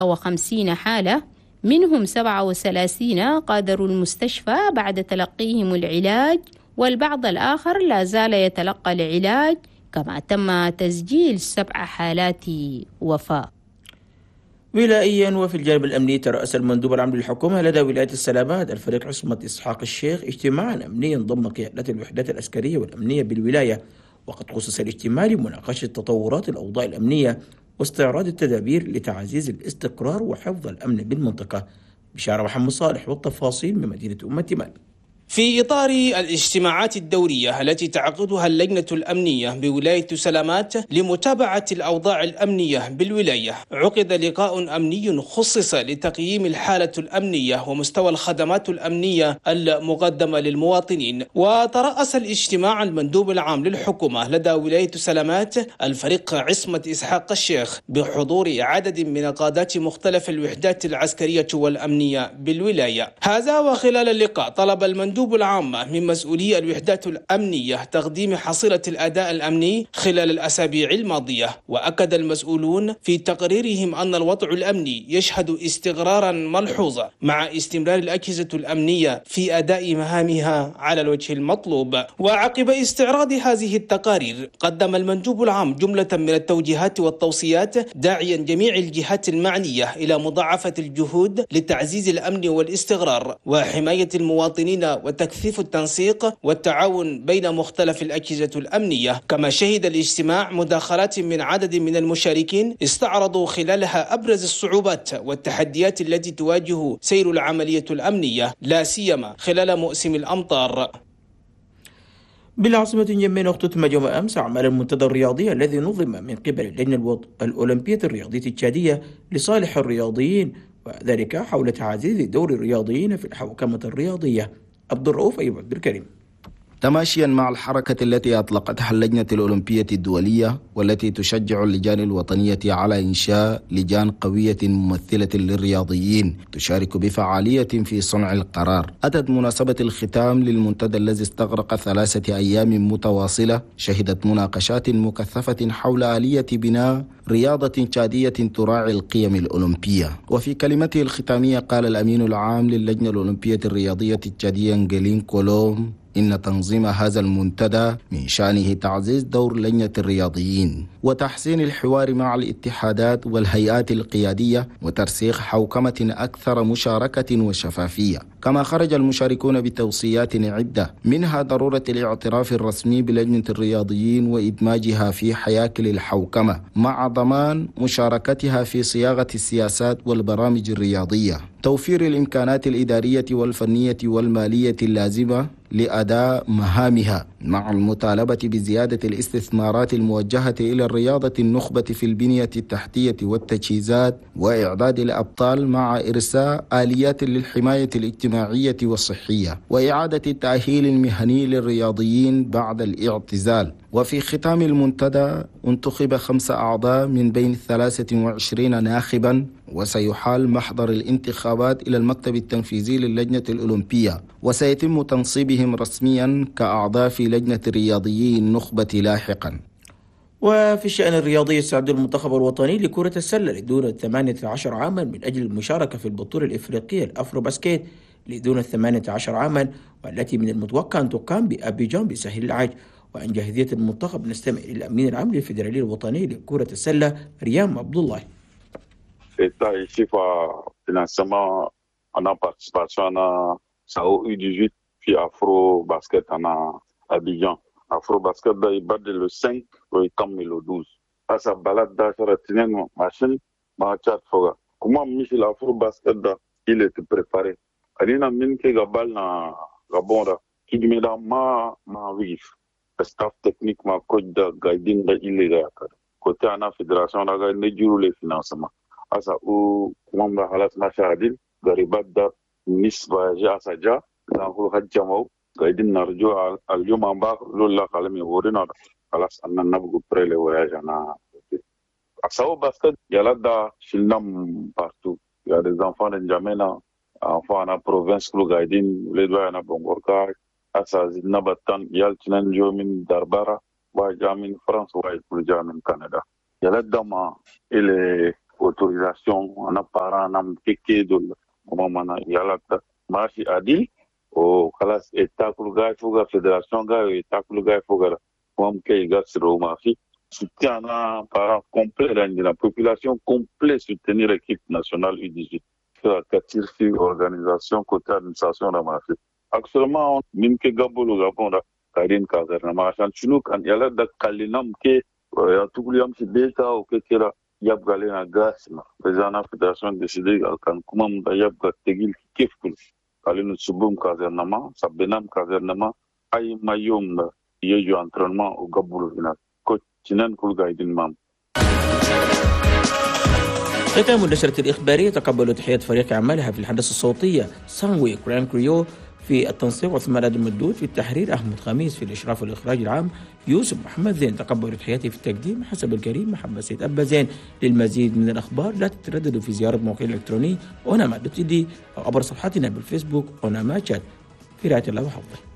150 حالة، منهم 37 قادروا المستشفى بعد تلقيهم العلاج، والبعض الآخر لا زال يتلقى العلاج، كما تم تسجيل 7 حالات وفاة. ولائيا وفي الجانب الأمني، ترأس المندوب العام للحكومة لدى ولاية السلامات الفريق عصمة إسحاق الشيخ اجتماعا أمنيا ضم قيادة الوحدات العسكرية والأمنية بالولاية، وقد خصص الاجتماع لمناقشة تطورات الأوضاع الأمنية واستعراض التدابير لتعزيز الاستقرار وحفظ الأمن بالمنطقة. بشارة محمد صالح والتفاصيل من مدينة أم التمام. في إطار الاجتماعات الدورية التي تعقدها اللجنة الأمنية بولاية سلامات لمتابعة الأوضاع الأمنية بالولاية، عقد لقاء أمني خصص لتقييم الحالة الأمنية ومستوى الخدمات الأمنية المقدمة للمواطنين. وترأس الاجتماع المندوب العام للحكومة لدى ولاية سلامات الفريق عصمة إسحاق الشيخ بحضور عدد من قادات مختلف الوحدات العسكرية والأمنية بالولاية. هذا وخلال اللقاء طلب المندوب العام من مسؤولي الوحدات الأمنية تقديم حصيلة الأداء الأمني خلال الأسابيع الماضية. وأكد المسؤولون في تقريرهم أن الوضع الأمني يشهد استقرارا ملحوظا مع استمرار الأجهزة الأمنية في أداء مهامها على الوجه المطلوب. وعقب استعراض هذه التقارير قدم المندوب العام جملة من التوجيهات والتوصيات، داعيا جميع الجهات المعنية إلى مضاعفة الجهود لتعزيز الأمن والاستقرار وحماية المواطنين وتكثيف التنسيق والتعاون بين مختلف الأجهزة الأمنية. كما شهد الاجتماع مداخلات من عدد من المشاركين استعرضوا خلالها أبرز الصعوبات والتحديات التي تواجه سير العملية الأمنية، لا سيما خلال موسم الأمطار. بالعاصمة اليمين اختتم يوم أمس أعمال المنتدى الرياضي الذي نظم من قبل اللجنة الأولمبية الرياضية التشادية لصالح الرياضيين، وذلك حول تعزيز دور الرياضيين في الحوكمة الرياضية. عبد الرؤوف أيوب عبد الكريم. تماشيا مع الحركة التي أطلقتها اللجنة الأولمبية الدولية والتي تشجع اللجان الوطنية على إنشاء لجان قوية ممثلة للرياضيين تشارك بفعالية في صنع القرار، أتت مناسبة الختام للمنتدى الذي استغرق 3 أيام متواصلة شهدت مناقشات مكثفة حول آلية بناء رياضة تشادية تراعي القيم الأولمبية. وفي كلمته الختامية قال الأمين العام للجنة الأولمبية الرياضية التشادية انجلين كولوم إن تنظيم هذا المنتدى من شأنه تعزيز دور لجنة الرياضيين وتحسين الحوار مع الاتحادات والهيئات القيادية وترسيخ حوكمة أكثر مشاركة وشفافية. كما خرج المشاركون بتوصيات عدة، منها ضرورة الاعتراف الرسمي بلجنة الرياضيين وإدماجها في حياكل الحوكمة مع ضمان مشاركتها في صياغة السياسات والبرامج الرياضية، توفير الإمكانات الإدارية والفنية والمالية اللازمة لأداء مهامها، مع المطالبة بزيادة الاستثمارات الموجهة إلى الرياضة النخبة في البنية التحتية والتجهيزات وإعداد الأبطال، مع إرساء آليات للحماية الاجتماعية والصحية وإعادة التأهيل المهني للرياضيين بعد الاعتزال. وفي ختام المنتدى انتخب 5 أعضاء من بين 23 ناخبا، وسيحال محضر الانتخابات إلى المكتب التنفيذي للجنة الأولمبية، وسيتم تنصيبهم رسميا كأعضاء في لجنة الرياضيين النخبة لاحقا. وفي الشأن الرياضي يستعد المنتخب الوطني لكرة السلة لدون 18 عاما من أجل المشاركة في البطولة الإفريقية الأفرو باسكيت لدون 18 عاما، والتي من المتوقع أن تقام بأبيجان بساحل العاج. وعن جاهزية المنتخب نستمع إلى الأمين العام للفيدرالية الوطني لكرة السلة ريام عبد الله. État ici pour financement en participation à SAO U18 puis Afro Basket en Abidjan. Afro Basket da ibade le 5 au Itam le 12. Asa balade da sera tinen machine ma chat foga. Comment Michel Afro Basket da il était préparé. Alina min ke gabal na gabonda qui me da ma vif. Staff technique ma coach da guiding da illégal. Côté ana fédération da ga ne juru les financements. Asa u kumamba halas mashadil garibat da nisba ja saja da hul hajjamau gaidin narjo al yom amba lolla kalami worina halas annan nabu prele voyage na asa au basket yala da shilnam partout. Il y a des enfants de N'Djamena, enfants en province kulu gaidin les doya na bongorka asa zidna batan yal tinan jomin darbara wa jamin France wa kulu jamin Canada. Yala dama ile autorisation ana para nam tekke dol kuma mana yalata mashi adil o kalas eta kulga fuga fédération ga eta kulga fuga comme que ga sro mafi soutien na para complet de la population complet soutenir l'équipe nationale U18 la katirfi organisation côté administration na mafi actuellement min ke gabolo gabonda karin kazer na machan chunu kan yala da kalinam ke ya tukuliam si beta o ke kera yab gale na gasma président fédération décidé kan kumam da yab ga tegil kefkul kalinu subum kazernama sabenam kazernama ay mayom da yeju entraînement au gabulu final coach tinan kul gaidin mam. ختام النشرة الإخبارية تقبلوا تحيات فريق عملها في الحدث الصوتية سانوي كران كريو في التنسيق عثمان المدود في التحرير أحمد خميس في الإشراف والإخراج العام يوسف محمد زين تقبلوا تحياتي في التقديم حسب الكريم محمد سيد أبا زين. للمزيد من الأخبار لا تترددوا في زيارة موقعنا الإلكتروني onama.tv أو عبر صفحتنا بالفيسبوك onama chat. في رعاية الله وحفظه.